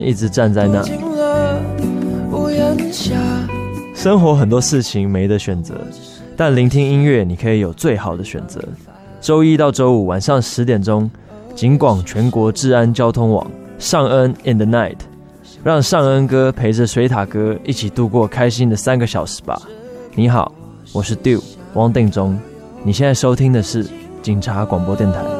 一直站在那。生活很多事情没得选择，但聆听音乐你可以有最好的选择。周一到周五晚上10点钟，警广全国治安交通网，尚恩 in the night， 让尚恩哥陪着水塔哥一起度过开心的3个小时吧。你好，我是 Dew 汪定中，你现在收听的是警察广播电台。